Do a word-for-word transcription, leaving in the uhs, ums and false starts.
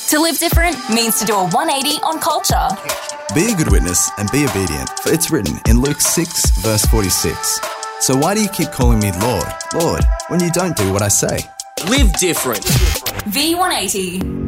To live different means to do a one eighty on culture. Be a good witness and be obedient, for it's written in Luke six, verse forty-six. So why do you keep calling me Lord, Lord, when you don't do what I say? Live different. V one eighty.